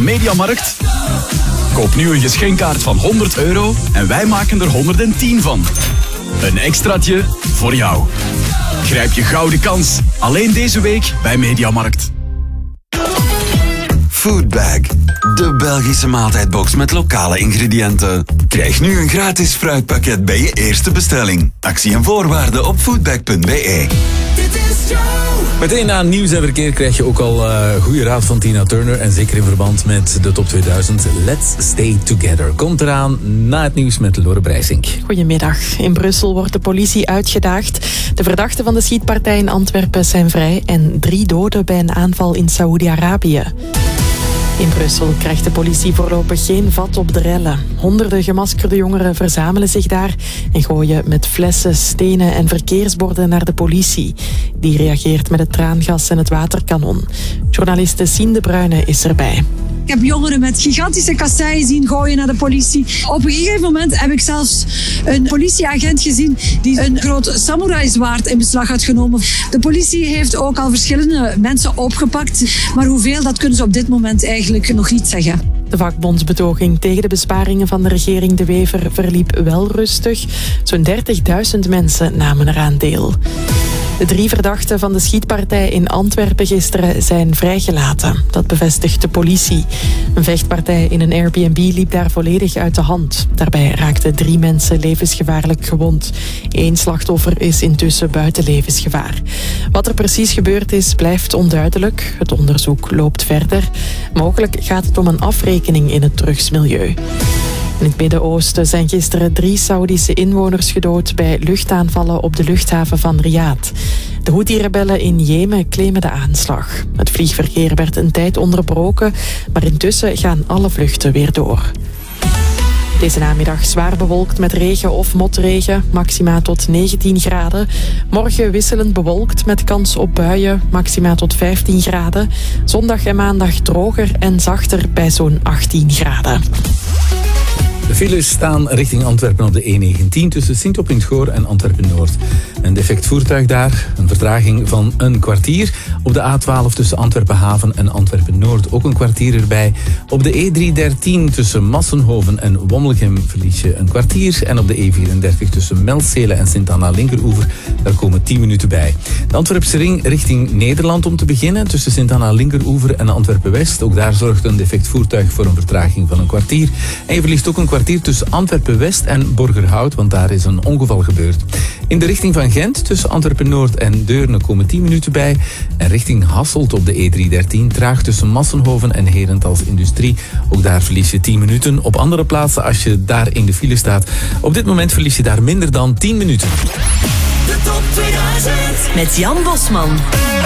Mediamarkt? Koop nu een geschenkkaart van €100 en wij maken er 110 van. Een extraatje voor jou. Grijp je gouden kans. Alleen deze week bij Mediamarkt. Foodbag, de Belgische maaltijdbox met lokale ingrediënten. Krijg nu een gratis fruitpakket bij je eerste bestelling. Actie en voorwaarden op foodbag.be. Meteen na nieuws en verkeer krijg je ook al goede raad van Tina Turner. En zeker in verband met de top 2000. Let's Stay Together. Komt eraan na het nieuws met Lore Breisink. Goedemiddag. In Brussel wordt de politie uitgedaagd. De verdachten van de schietpartij in Antwerpen zijn vrij. En 3 doden bij een aanval in Saoedi-Arabië. In Brussel krijgt de politie voorlopig geen vat op de rellen. Honderden gemaskerde jongeren verzamelen zich daar en gooien met flessen, stenen en verkeersborden naar de politie. Die reageert met het traangas en het waterkanon. Journaliste Sien de Bruyne is erbij. Ik heb jongeren met gigantische kasseien zien gooien naar de politie. Op een gegeven moment heb ik zelfs een politieagent gezien die een groot samurai-zwaard in beslag had genomen. De politie heeft ook al verschillende mensen opgepakt, maar hoeveel, dat kunnen ze op dit moment eigenlijk nog niet zeggen. De vakbondsbetoging tegen de besparingen van de regering De Wever verliep wel rustig. Zo'n 30.000 mensen namen eraan deel. De 3 verdachten van de schietpartij in Antwerpen gisteren zijn vrijgelaten. Dat bevestigt de politie. Een vechtpartij in een Airbnb liep daar volledig uit de hand. Daarbij raakten 3 mensen levensgevaarlijk gewond. 1 slachtoffer is intussen buiten levensgevaar. Wat er precies gebeurd is, blijft onduidelijk. Het onderzoek loopt verder. Mogelijk gaat het om een afrekening in het drugsmilieu. In het Midden-Oosten zijn gisteren 3 Saoedische inwoners gedood bij luchtaanvallen op de luchthaven van Riyadh. De Houthi-rebellen in Jemen claimen de aanslag. Het vliegverkeer werd een tijd onderbroken, maar intussen gaan alle vluchten weer door. Deze namiddag zwaar bewolkt met regen of motregen, maxima tot 19 graden. Morgen wisselend bewolkt met kans op buien, maxima tot 15 graden. Zondag en maandag droger en zachter bij zo'n 18 graden. De files staan richting Antwerpen op de E19 tussen Sint-Opind-Goor en Antwerpen-Noord. Een defect voertuig daar, een vertraging van een kwartier. Op de A12 tussen Antwerpen-Haven en Antwerpen-Noord ook een kwartier erbij. Op de E313 tussen Massenhoven en Wommelgem verlies je een kwartier. En op de E34 tussen Melzelen en Sint-Anna-Linkeroever, daar komen 10 minuten bij. De Antwerpse ring richting Nederland om te beginnen tussen Sint-Anna-Linkeroever en Antwerpen-West. Ook daar zorgt een defect voertuig voor een vertraging van een kwartier. En je verliest ook een kwartier tussen Antwerpen-West en Borgerhout, want daar is een ongeval gebeurd. In de richting van Gent tussen Antwerpen-Noord en Deurne komen 10 minuten bij. En richting Hasselt op de E313 traag tussen Massenhoven en Herentals Industrie. Ook daar verlies je 10 minuten. Op andere plaatsen, als je daar in de file staat, op dit moment verlies je daar minder dan 10 minuten. De top 2000 met Jan Bosman.